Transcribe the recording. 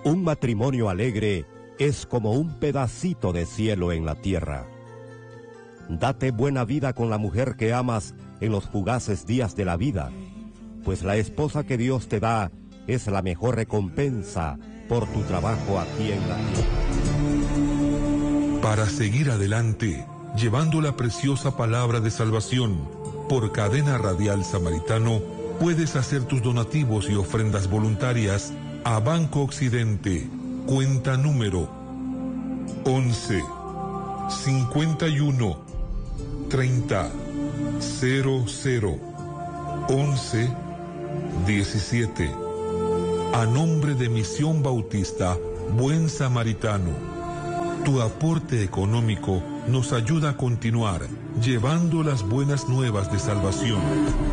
Un matrimonio alegre es como un pedacito de cielo en la tierra. Date buena vida con la mujer que amas en los fugaces días de la vida, pues la esposa que Dios te da es la mejor recompensa por tu trabajo aquí en la tierra. Para seguir adelante, llevando la preciosa palabra de salvación, por Cadena Radial Samaritano, puedes hacer tus donativos y ofrendas voluntarias a Banco Occidente, cuenta número 11 51 30 00 11 17. A nombre de Misión Bautista Buen Samaritano, tu aporte económico nos ayuda a continuar llevando las buenas nuevas de salvación.